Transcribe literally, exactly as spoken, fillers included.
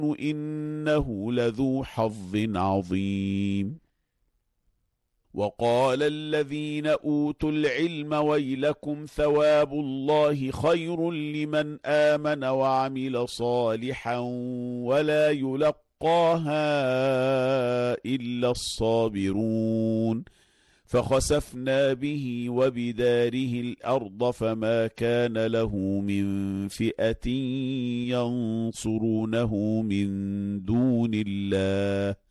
إنه لذو حظ عظيم. وقال الذين أوتوا العلم ويلكم ثواب الله خير لمن آمن وعمل صالحا ولا يلقاها إلا الصابرون. فخسفنا به وبداره الأرض فما كان له من فئة ينصرونه من دون الله